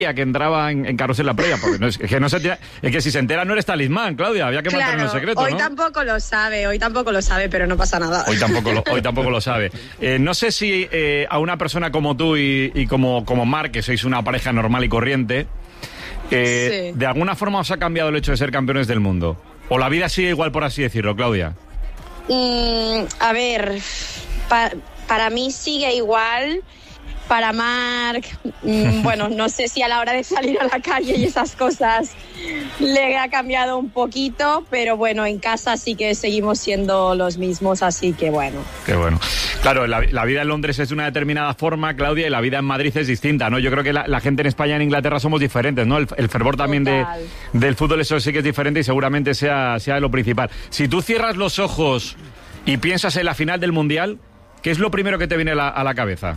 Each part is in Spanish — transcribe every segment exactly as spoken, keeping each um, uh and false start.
que entraba en, en Carrusel la previa, porque no es, es que no se tira, es que si se entera no eres talismán, Claudia, había que claro, mantenerlo en secreto, hoy ¿no? tampoco lo sabe, hoy tampoco lo sabe, pero no pasa nada. Hoy tampoco lo, hoy tampoco lo sabe. Eh, no sé si eh, a una persona como tú y, y como, como Marc, que sois una pareja normal y corriente, eh, sí. de alguna forma os ha cambiado el hecho de ser campeones del mundo. ¿O la vida sigue igual, por así decirlo, Claudia? Mm, a ver, pa, para mí sigue igual. Para Marc, mmm, bueno, no sé si a la hora de salir a la calle y esas cosas le ha cambiado un poquito, pero bueno, en casa sí que seguimos siendo los mismos, así que bueno. Qué bueno. Claro, la, la vida en Londres es de una determinada forma, Claudia, y la vida en Madrid es distinta, ¿no? Yo creo que la, la gente en España y en Inglaterra somos diferentes, ¿no? El, el fervor también de, del fútbol, eso sí que es diferente y seguramente sea, sea lo principal. Si tú cierras los ojos y piensas en la final del Mundial, ¿qué es lo primero que te viene a la, a la cabeza?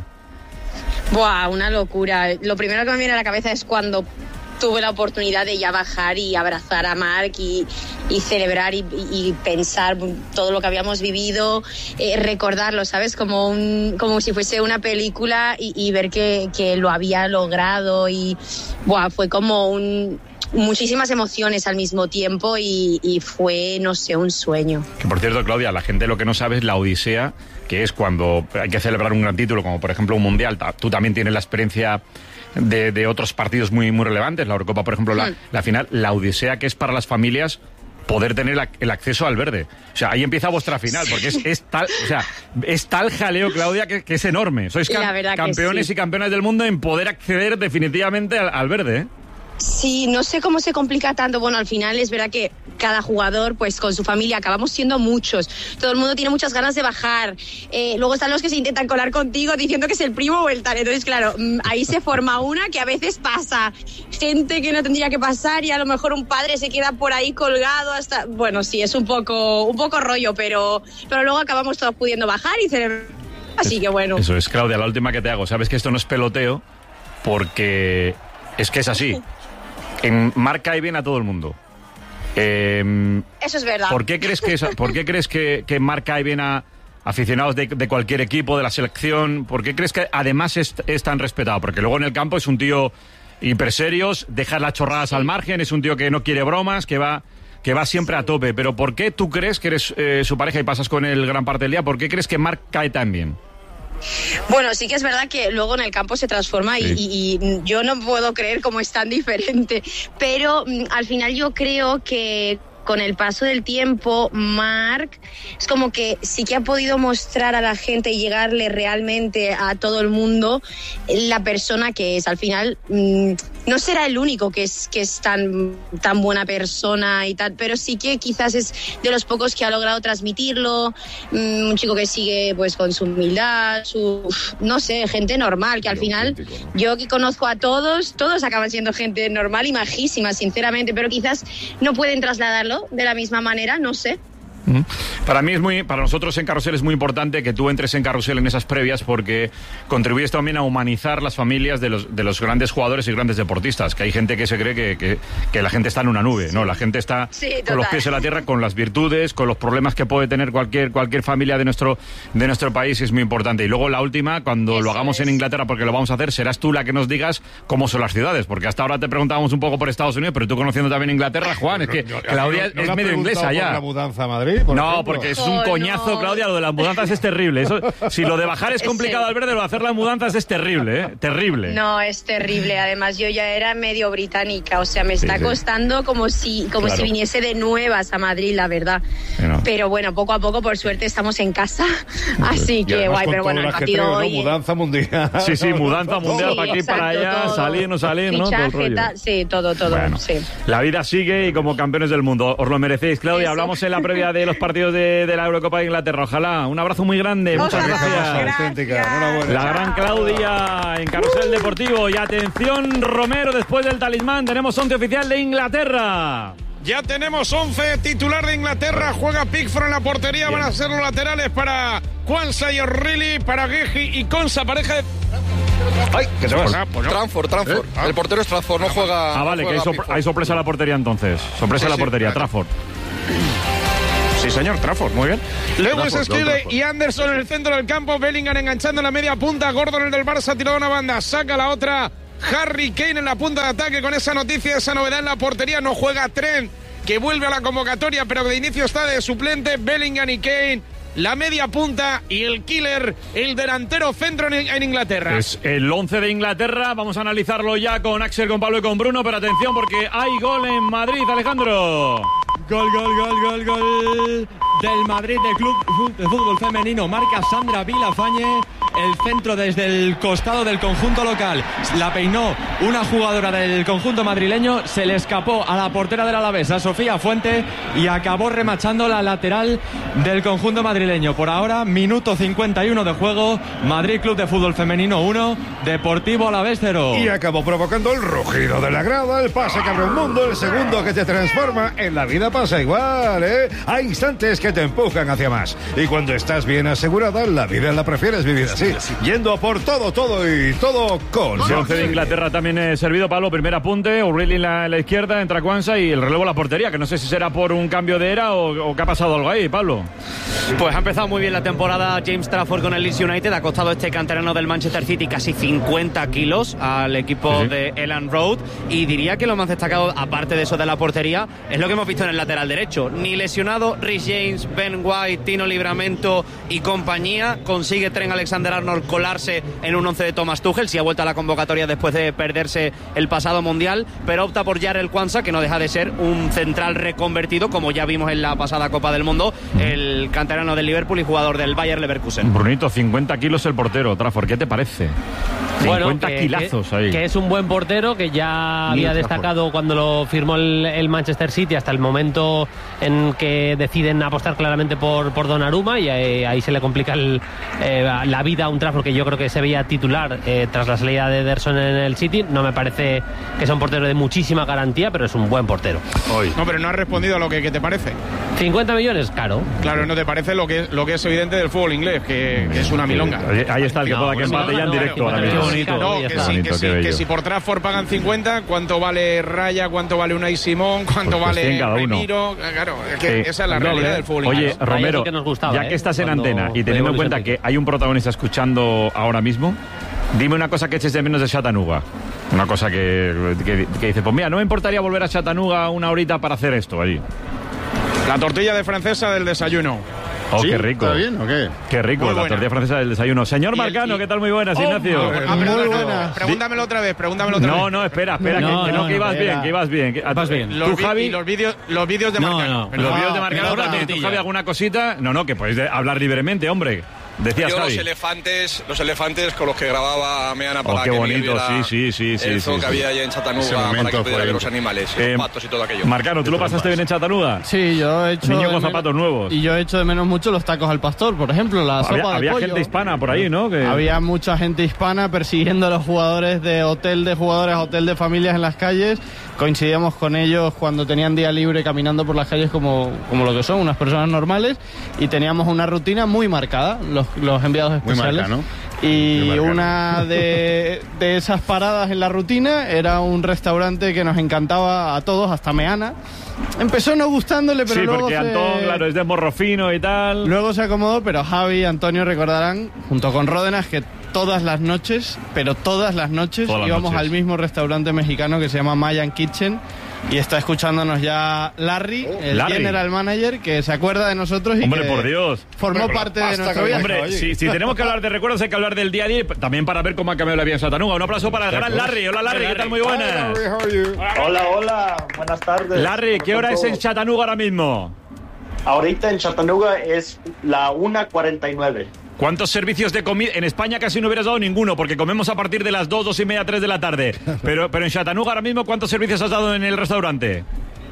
Buah, una locura. Lo primero que me viene a la cabeza es cuando tuve la oportunidad de ya bajar y abrazar a Marc y, y celebrar y, y pensar todo lo que habíamos vivido, eh, recordarlo, ¿sabes? Como un, como si fuese una película y, y ver que, que lo había logrado y buah, fue como un... muchísimas emociones al mismo tiempo y, y fue, no sé, un sueño. Que por cierto, Claudia, la gente lo que no sabe es la odisea, que es cuando hay que celebrar un gran título, como por ejemplo un mundial. Tú también tienes la experiencia de, de otros partidos muy, muy relevantes, la Eurocopa, por ejemplo, la, mm. la final, la odisea que es para las familias poder tener la, el acceso al verde. O sea, ahí empieza vuestra final, porque es, es tal, o sea, es tal jaleo, Claudia, que, que es enorme. Sois cam- campeones sí. y campeonas del mundo en poder acceder definitivamente al, al verde, ¿eh? Sí, no sé cómo se complica tanto. Bueno, al final es verdad que cada jugador, pues con su familia, acabamos siendo muchos. Todo el mundo tiene muchas ganas de bajar. Eh, luego están los que se intentan colar contigo diciendo que es el primo o el tal. Entonces, claro, ahí se forma una que a veces pasa. Gente que no tendría que pasar y a lo mejor un padre se queda por ahí colgado hasta... Bueno, sí, es un poco, un poco rollo, pero, pero luego acabamos todos pudiendo bajar y celebrar. Así que bueno. Eso es, Claudia, la última que te hago. Sabes que esto no es peloteo porque es que es así. En Marc cae bien a todo el mundo. Eh, Eso es verdad. ¿Por qué crees que, ¿por qué crees que, que Marc cae bien a aficionados de, de cualquier equipo, de la selección? ¿Por qué crees que además es, es tan respetado? Porque luego en el campo es un tío hiperserios, deja las chorradas al margen, es un tío que no quiere bromas, que va, que va siempre a tope. Pero ¿por qué tú crees que eres eh, su pareja y pasas con él gran parte del día? ¿Por qué crees que Marc cae tan bien? Bueno, sí que es verdad que luego en el campo se transforma y, sí. y, y yo no puedo creer cómo es tan diferente, pero mm, al final yo creo que con el paso del tiempo, Marc es como que sí que ha podido mostrar a la gente y llegarle realmente a todo el mundo la persona que es. Al final, mmm, no será el único que es que es tan, tan buena persona y tal, pero sí que quizás es de los pocos que ha logrado transmitirlo. Mmm, un chico que sigue pues con su humildad, su, no sé, gente normal, que al final yo que conozco a todos, todos acaban siendo gente normal y majísima, sinceramente, pero quizás no pueden trasladarlo de la misma manera, no sé. Para mí es muy, para nosotros en Carrusel es muy importante que tú entres en Carrusel en esas previas porque contribuyes también a humanizar las familias de los, de los grandes jugadores y grandes deportistas, que hay gente que se cree que, que, que la gente está en una nube, ¿no? La gente está sí, con los pies en la tierra, con las virtudes, con los problemas que puede tener cualquier, cualquier familia de nuestro, de nuestro país, es muy importante. Y luego la última, cuando Eso lo hagamos es. en Inglaterra, porque lo vamos a hacer, serás tú la que nos digas cómo son las ciudades, porque hasta ahora te preguntábamos un poco por Estados Unidos, pero tú conociendo también Inglaterra, Juan, es que Claudia no, no es medio inglesa ya. La mudanza a Madrid, Por no, ejemplo. porque es un oh, coñazo, no. Claudia, lo de las mudanzas es terrible. Eso, si lo de bajar es complicado al verde, lo de hacer las mudanzas es terrible, ¿eh? Terrible. No, es terrible. Además, yo ya era medio británica, o sea, me está sí, sí. costando como si como claro. si viniese de nuevas a Madrid, la verdad. Bueno. Pero bueno, poco a poco, por suerte, estamos en casa. Así que guay, pero bueno, el partido ¿no? hoy... Mudanza mundial. Sí, sí, mudanza mundial sí, para aquí, exacto, para allá, todo. salir, no salir, ¿no? Fichaje, todo el rollo. Sí, todo, todo. Bueno, sí. La vida sigue y como campeones del mundo. Os lo merecéis, Claudia. Eso. Hablamos en la previa de los partidos de, de la Eurocopa de Inglaterra. Ojalá. Un abrazo muy grande. Muchas gracias. gracias. La gran Claudia en Carrusel Deportivo. Y atención, Romero, después del talismán tenemos once oficial de Inglaterra. Ya tenemos once titular de Inglaterra. Juega Pickford en la portería. Bien. Van a ser los laterales para Quansah y O'Reilly, para Guehi y Konsa, pareja de... Ay, que se va. Ah, pues no. Trafford, Trafford. ¿Eh? Ah. El portero es Trafford, no juega. Ah, vale, no que hay, sopr- hay sorpresa a la portería entonces. Sorpresa a sí, la portería, sí, Trafford. Sí, señor, Trafford, muy bien. Lewis Skelly y Anderson en el centro del campo. Bellingham enganchando en la media punta. Gordon, el del Barça, tirado a una banda. Saca la otra. Harry Kane en la punta de ataque con esa noticia, esa novedad en la portería. No juega Trent, que vuelve a la convocatoria, pero de inicio está de suplente. Bellingham y Kane, la media punta, y el killer, el delantero centro en, en Inglaterra. Es el once de Inglaterra. Vamos a analizarlo ya con Axel, con Pablo y con Bruno, pero atención porque hay gol en Madrid, Alejandro. Gol, gol, gol, gol, gol del Madrid, del Club de Fútbol Femenino. Marca Sandra Vilafañe. El centro desde el costado del conjunto local. La peinó una jugadora del conjunto madrileño. Se le escapó a la portera del Alavés, a Sofía Fuente, y acabó remachando la lateral del conjunto madrileño. Por ahora, minuto cincuenta y uno de juego. Madrid Club de Fútbol Femenino uno, Deportivo Alavés cero. Y acabó provocando el rugido de la grada, el pase que abre un mundo, el segundo que te transforma. En la vida pasa igual, ¿eh? Hay instantes que te empujan hacia más. Y cuando estás bien asegurada, la vida la prefieres vivir así. Yendo por todo, todo y todo con... El once de Inglaterra también es servido, Pablo. Primer apunte, O'Reilly en la, en la izquierda, entra Kwanza y el relevo a la portería, que no sé si será por un cambio de era o, o que ha pasado algo ahí, Pablo. Pues ha empezado muy bien la temporada James Trafford con el Leeds United. Ha costado este canterano del Manchester City casi cincuenta kilos al equipo sí, sí. de Elland Road. Y diría que lo más destacado, aparte de eso de la portería, es lo que hemos visto en el lateral derecho. Ni lesionado Rhys James, Ben White, Tino Livramento y compañía, consigue Trent Alexander-Arnold colarse en un once de Thomas Tuchel. Sí ha vuelto a la convocatoria después de perderse el pasado mundial, pero opta por Jarell Kwanza, que no deja de ser un central reconvertido, como ya vimos en la pasada Copa del Mundo, el canterano del Liverpool y jugador del Bayer Leverkusen. Brunito, cincuenta kilos el portero, Trafford, ¿qué te parece? cincuenta bueno, que, kilazos ahí. Que, que es un buen portero, que ya había Trafford. destacado cuando lo firmó el, el Manchester City, hasta el momento en que deciden apostar claramente por, por Donnarumma, y ahí, ahí se le complica el, eh, la vida a un Trafford que yo creo que se veía titular eh, tras la salida de Ederson en el City. No me parece que sea un portero de muchísima garantía, pero es un buen portero. Hoy. No, pero no has respondido a lo que, que te parece. cincuenta millones, caro. Claro, no te parece lo que, lo que es evidente del fútbol inglés, que, que es una milonga. Ahí está el que pueda que empate ya en directo. No, que, sí, que, sí, que si por Trafford pagan cincuenta, ¿cuánto vale Raya? ¿Cuánto vale Unai Simón? ¿Cuánto pues vale Remiro? Claro, es que eh, esa es la realidad doble. del fútbol inglés. Oye, Romero, que nos gustaba, ya que estás en antena y teniendo en cuenta que hay un protagonista escuchando ahora mismo, dime una cosa que eches de menos de Chattanooga. Una cosa que, que, que dice, pues mira, no me importaría volver a Chattanooga una horita para hacer esto allí. La tortilla de francesa del desayuno. Oh, ¿sí? Qué rico. ¿Está bien o qué? Qué rico, la tortilla francesa del desayuno. Señor Marcano, y... ¿qué tal? Muy buenas, oh, Ignacio. Ah, ah, muy buenas. Pregúntamelo otra vez, pregúntamelo otra no, vez. No, no, espera, espera, no, que, no, que, no, no, que ibas no, bien, que ibas bien. Que, vas bien. Los, ¿Tú, Javi? Y los vídeos los vídeos de no, Marcano. No, los vídeos de ah, Marcano también. ¿Tú, Javi, alguna cosita? No, no, que podéis hablar libremente, hombre. Decías, Yo Javi. los elefantes, los elefantes con los que grababa Meana para oh, qué que bonito, sí, sí, sí, sí, el zoo sí, que sí. había allá en Chattanooga para que pudiera ver los animales, eh, los patos y todo aquello. Marcano, ¿tú lo pasaste bien en Chattanooga? Sí, yo he hecho... Niño con zapatos nuevos. Y yo he hecho de menos mucho los tacos al pastor, por ejemplo, la había, sopa de había pollo. gente hispana por ahí, ¿no? Que... Había mucha gente hispana persiguiendo a los jugadores de hotel de jugadores a hotel de familias en las calles. Coincidíamos con ellos cuando tenían día libre caminando por las calles como, como lo que son, unas personas normales, y teníamos una rutina muy marcada, los, los enviados especiales. Muy marca, ¿no? Y una de, de esas paradas en la rutina era un restaurante que nos encantaba a todos, hasta Meana. Empezó no gustándole, pero sí, luego porque se... Antón, claro, es de morro fino y tal. Luego se acomodó, pero Javi y Antonio recordarán, junto con Ródenas, que todas las noches, pero todas las noches, todas las íbamos noches. al mismo restaurante mexicano que se llama Mayan Kitchen. Y está escuchándonos ya Larry, oh, el Larry. general manager, que se acuerda de nosotros y Hombre, que por Dios. formó Hombre, parte de nuestro viaje. Hombre, si, si tenemos que hablar de recuerdos, hay que hablar del día a día, también para ver cómo ha cambiado la vida en Chattanooga. Un aplauso para el gran Larry. Hola, Larry, ¿qué tal? Muy buenas. Hola, hola, buenas tardes. Larry, ¿qué hora es en Chattanooga ahora mismo? Ahorita en Chattanooga es la una cuarenta y nueve. ¿Cuántos servicios de comida? En España casi no hubieras dado ninguno, porque comemos a partir de las dos, dos y media, tres de la tarde. Pero, pero en Chattanooga ahora mismo, ¿cuántos servicios has dado en el restaurante?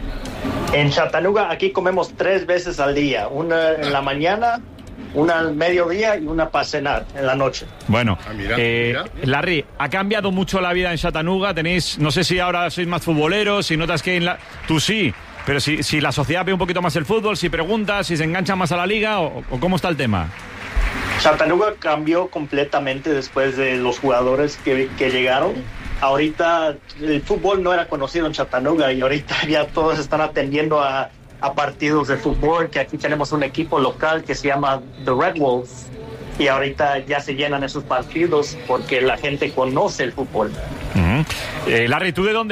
En Chattanooga aquí comemos tres veces al día. Una en la mañana, una al mediodía y una para cenar en la noche. Bueno, ah, mira, eh, mira. Larry, ¿ha cambiado mucho la vida en Chattanooga? Tenéis, no sé si ahora sois más futboleros, si notas que en la... Tú sí, pero si, si la sociedad ve un poquito más el fútbol, si preguntas, si se enganchan más a la liga, o, o ¿cómo está el tema? Chattanooga cambió completamente después de los jugadores que, que llegaron. Ahorita el fútbol no era conocido en Chattanooga y ahorita ya todos están atendiendo a, a partidos de fútbol, que aquí tenemos un equipo local que se llama The Red Wolves y ahorita ya se llenan esos partidos porque la gente conoce el fútbol. Uh-huh. eh, Larry, ¿tú de dónde